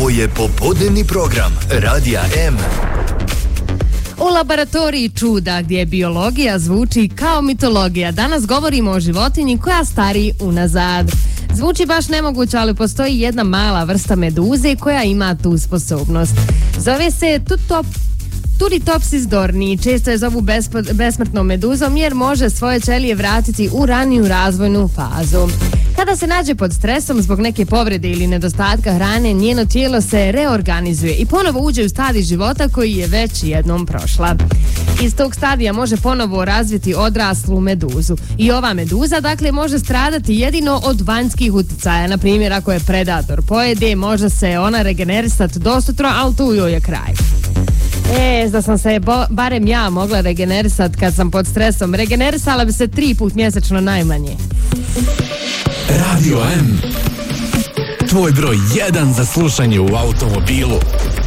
Ovo je popodnevni program Radija M. U laboratoriji čuda gdje biologija zvuči kao mitologija. Danas govorimo o životinji koja stari unazad. Zvuči baš nemoguće, ali postoji jedna mala vrsta meduze koja ima tu sposobnost. Zove se Turritopsis dorni. Često je zovu besmrtnom meduzom jer može svoje ćelije vratiti u raniju razvojnu fazu. Kada se nađe pod stresom zbog neke povrede ili nedostatka hrane, njeno tijelo se reorganizuje i ponovo uđe u stadij života koji je već jednom prošla. Iz tog stadija može ponovo razviti odraslu meduzu. I ova meduza, dakle, može stradati jedino od vanjskih uticaja. Na primjer, ako je predator pojede, može se ona regenerisati dostutro, ali tu joj je kraj. Da sam se barem ja mogla regenerisati kad sam pod stresom. Regenerisala bi se 3 puta mjesečno najmanje. Radio M. Tvoj broj 1 za slušanje u automobilu.